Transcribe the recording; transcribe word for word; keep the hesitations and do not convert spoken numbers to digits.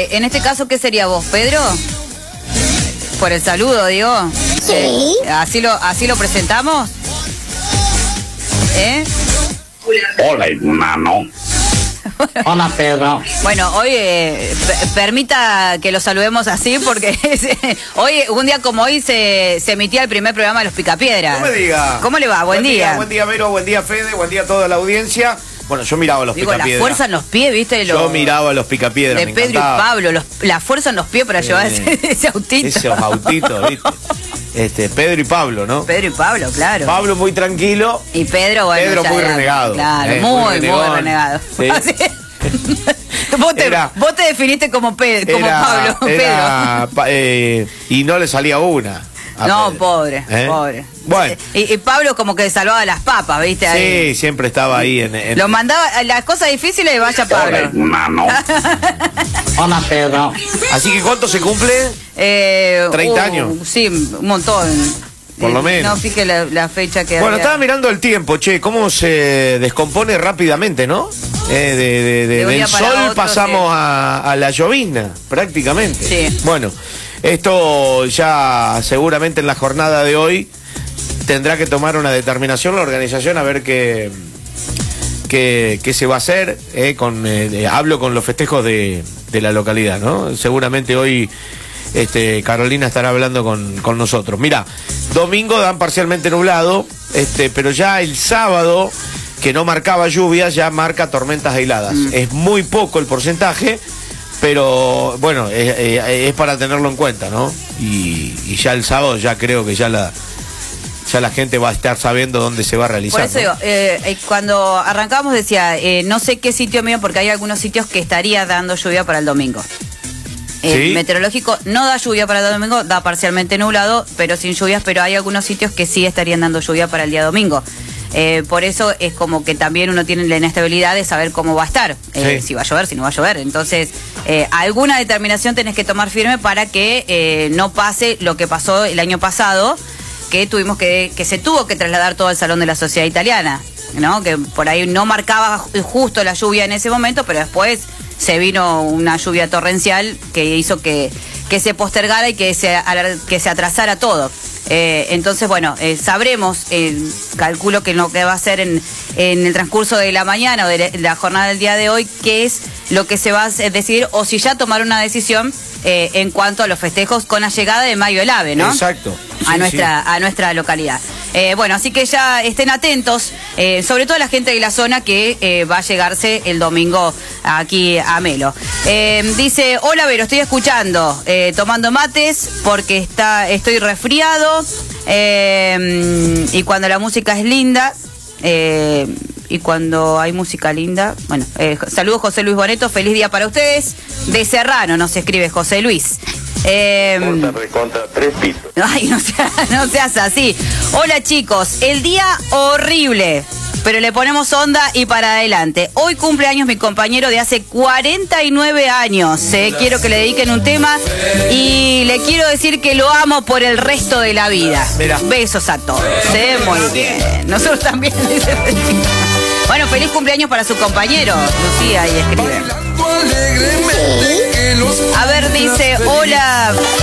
este, en este caso, ¿qué sería vos, Pedro? Por el saludo, digo. Sí. Eh, ¿así, lo, ¿Así lo presentamos? ¿Eh? Hola, hermano. Hola, Pedro. Bueno, hoy eh, permita que lo saludemos así porque hoy, un día como hoy, se, se emitía el primer programa de Los Picapiedras. No me diga. ¿Cómo le va? Buen, buen día. día. Buen día, Vero. Buen día, Fede. Buen día a toda la audiencia. Bueno, yo miraba a Los Digo, Picapiedras. la fuerza en los pies, ¿viste? Lo, yo miraba a Los Picapiedras, de me Pedro encantaba. y Pablo, los, la fuerza en los pies para Eh, llevar ese, ese autito. Esos autitos, ¿viste? Este, Pedro y Pablo, ¿no? Pedro y Pablo, claro. Pablo muy tranquilo. Y Pedro, bueno. Pedro ya muy era, renegado. Claro, eh, muy, muy, renegón. renegado. Sí. Así- vos, te, Era- vos te definiste como, Pe- como Era- Pablo, era, pa- eh, y no le salía una. a No, Pedro. pobre, ¿Eh? pobre. Bueno. Y, y Pablo como que salvaba las papas, ¿viste? Ahí. Sí, siempre estaba ahí en... en- Lo mandaba, las cosas difíciles y vaya Hola, Pablo. hermano. Hola, Pedro. Así que, ¿cuánto se cumple? Eh, treinta uh, años. Sí, un montón. Por lo Eh, menos. No fije la, la fecha que Bueno, había. estaba mirando el tiempo, che, cómo se descompone rápidamente, ¿no? Eh, de, de- de- De un del día para sol otro, pasamos sí. a, a la llovizna, prácticamente. Sí. Bueno, esto ya seguramente en la jornada de hoy tendrá que tomar una determinación la organización a ver qué, qué, qué se va a hacer. eh, con, eh, hablo con los festejos de, de la localidad, ¿no? Seguramente hoy... Este, Carolina estará hablando con, con nosotros. Mira, domingo dan parcialmente nublado, este, pero ya el sábado, que no marcaba lluvia, ya marca tormentas aisladas. Mm. Es muy poco el porcentaje, pero bueno, es, es para tenerlo en cuenta, ¿no? Y, y ya el sábado ya creo que ya la... ya la gente va a estar sabiendo dónde se va a realizar. Por eso ¿no? digo, eh, cuando arrancábamos decía, eh, no sé qué sitio mío, porque hay algunos sitios que estaría dando lluvia para el domingo. El ¿Sí? meteorológico no da lluvia para el domingo, da parcialmente nublado, pero sin lluvias, pero hay algunos sitios que sí estarían dando lluvia para el día domingo. Eh, por eso es como que también uno tiene la inestabilidad de saber cómo va a estar, eh, Sí. si va a llover, si no va a llover. Entonces, eh, alguna determinación tenés que tomar firme para que eh, no pase lo que pasó el año pasado, que tuvimos que, que se tuvo que trasladar todo al Salón de la Sociedad Italiana, ¿no? Que por ahí no marcaba justo la lluvia en ese momento, pero después se vino una lluvia torrencial que hizo que, que se postergara y que se, que se atrasara todo. Eh, entonces, bueno, eh, sabremos, eh, calculo que lo que va a ser en, en el transcurso de la mañana o de la jornada del día de hoy, qué es lo que se va a decidir o si ya tomar una decisión eh, en cuanto a los festejos con la llegada de Mayo el Ave, ¿no? Exacto. A, Sí, nuestra, a nuestra localidad. Eh, bueno, así que ya estén atentos, eh, sobre todo la gente de la zona que eh, va a llegarse el domingo aquí a Melo. Eh, dice, hola Vero, estoy escuchando, eh, tomando mates porque está, estoy resfriado eh, y cuando la música es linda... Eh, y cuando hay música linda, bueno, eh, saludos José Luis Boneto, feliz día para ustedes. De Serrano nos escribe José Luis. Eh, Contra tres pisos. ay, no seas, no seas así. Hola chicos, el día horrible, pero le ponemos onda y para adelante. Hoy cumpleaños mi compañero de hace cuarenta y nueve años. Eh, quiero que le dediquen un tema y le quiero decir que lo amo por el resto de la vida. Mirá. Besos a todos. Eh, muy bien. Nosotros también. Dice. Bueno, feliz cumpleaños para su compañero. Lucía ahí escribe. A ver, dice, hola.